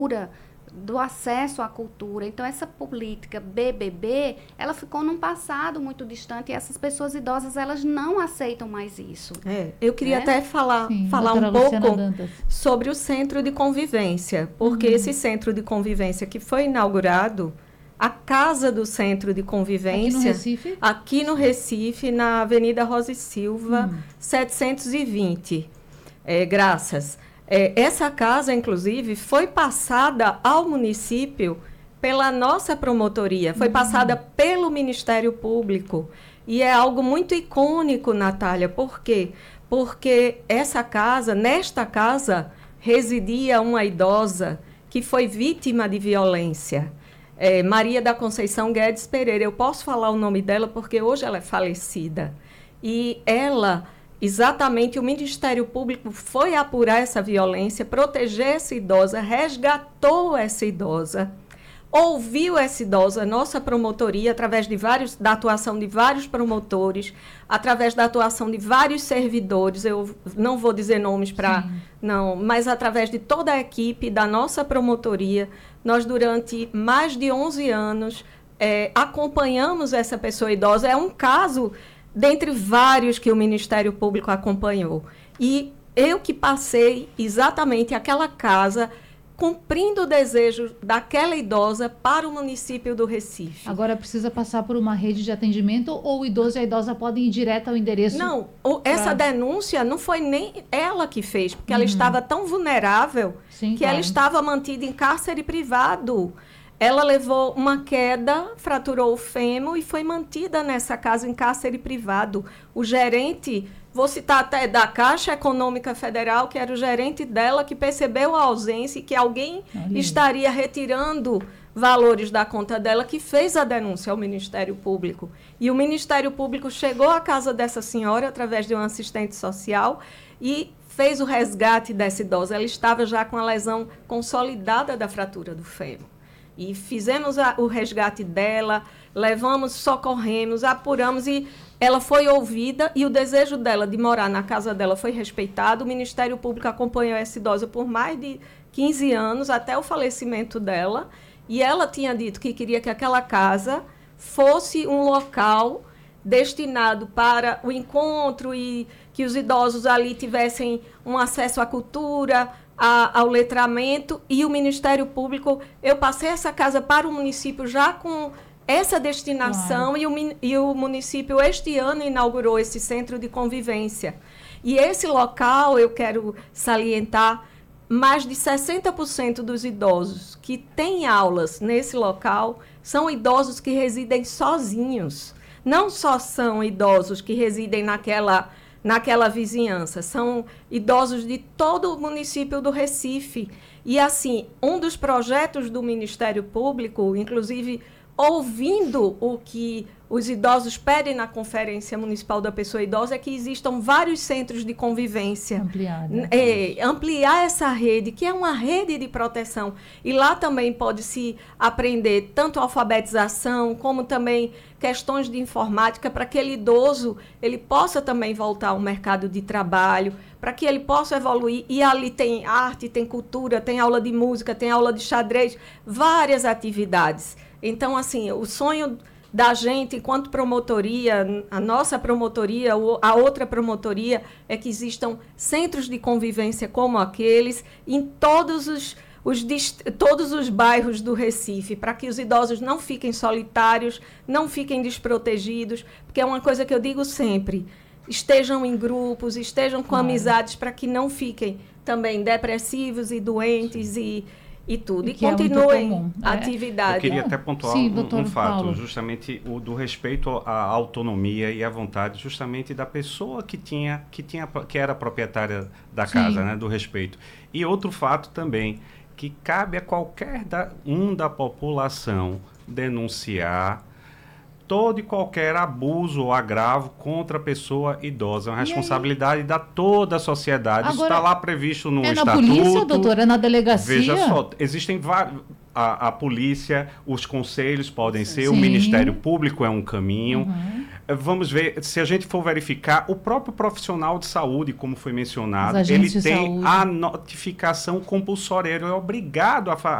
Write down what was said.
do acesso à cultura. Então, essa política BBB, ela ficou num passado muito distante e essas pessoas idosas, elas não aceitam mais isso. Eu queria até falar um pouco sobre o centro de convivência, porque esse centro de convivência que foi inaugurado, a casa do centro de convivência... Aqui no Recife? Aqui no Recife, na Avenida Rosa e Silva, 720. Graças. Essa casa, inclusive, foi passada ao município pela nossa promotoria, foi passada pelo Ministério Público. E é algo muito icônico, Natália. Por quê? Porque nesta casa, residia uma idosa que foi vítima de violência. Maria da Conceição Guedes Pereira. Eu posso falar o nome dela porque hoje ela é falecida. E ela, exatamente, o Ministério Público foi apurar essa violência, proteger essa idosa, resgatou essa idosa, ouviu essa idosa, nossa promotoria, através da atuação de vários promotores, através da atuação de vários servidores, eu não vou dizer nomes mas através de toda a equipe da nossa promotoria, nós durante mais de 11 anos acompanhamos essa pessoa idosa. É um caso dentre vários que o Ministério Público acompanhou. E eu que passei exatamente aquela casa cumprindo o desejo daquela idosa para o município do Recife. Agora precisa passar por uma rede de atendimento ou o idoso e a idosa podem ir direto ao endereço? Não, essa denúncia não foi nem ela que fez, porque ela estava tão vulnerável que ela estava mantida em cárcere privado. Ela levou uma queda, fraturou o fêmur e foi mantida nessa casa em cárcere privado. O gerente, vou citar até da Caixa Econômica Federal, que era o gerente dela, que percebeu a ausência e que alguém estaria retirando valores da conta dela, que fez a denúncia ao Ministério Público. E o Ministério Público chegou à casa dessa senhora, através de um assistente social, e fez o resgate dessa idosa. Ela estava já com a lesão consolidada da fratura do fêmur. E fizemos o resgate dela, levamos, socorremos, apuramos e ela foi ouvida e o desejo dela de morar na casa dela foi respeitado. O Ministério Público acompanhou essa idosa por mais de 15 anos, até o falecimento dela. E ela tinha dito que queria que aquela casa fosse um local destinado para o encontro e que os idosos ali tivessem um acesso à cultura, ao letramento, e o Ministério Público, eu passei essa casa para o município já com essa destinação, e o município este ano inaugurou esse centro de convivência. E esse local, eu quero salientar, mais de 60% dos idosos que têm aulas nesse local são idosos que residem sozinhos. Não só são idosos que residem naquela vizinhança, são idosos de todo o município do Recife. E, assim, um dos projetos do Ministério Público, inclusive ouvindo o que os idosos pedem na Conferência Municipal da Pessoa Idosa, é que existam vários centros de convivência. Ampliar essa rede, que é uma rede de proteção. E lá também pode-se aprender tanto alfabetização, como também questões de informática, para que aquele idoso ele possa também voltar ao mercado de trabalho, para que ele possa evoluir. E ali tem arte, tem cultura, tem aula de música, tem aula de xadrez, várias atividades. Então, assim, o sonho da gente, enquanto promotoria, a nossa promotoria, a outra promotoria, é que existam centros de convivência como aqueles em todos os bairros do Recife, para que os idosos não fiquem solitários, não fiquem desprotegidos, porque é uma coisa que eu digo sempre, estejam em grupos, estejam com amizades, para que não fiquem também depressivos e doentes e tudo. E continuem atividades. Eu queria até pontuar um fato, justamente o do respeito à autonomia e à vontade, justamente da pessoa que era proprietária da casa, né, do respeito. E outro fato também, que cabe a qualquer da população denunciar todo e qualquer abuso ou agravo contra a pessoa idosa. É uma responsabilidade da toda a sociedade. Agora, isso está lá previsto no estatuto. É na polícia, doutora? É na delegacia? Veja só, existem vários... A polícia, os conselhos podem ser, o Ministério Público é um caminho. vamos ver, se a gente for verificar, o próprio profissional de saúde, como foi mencionado, ele tem a notificação compulsória, ele é obrigado a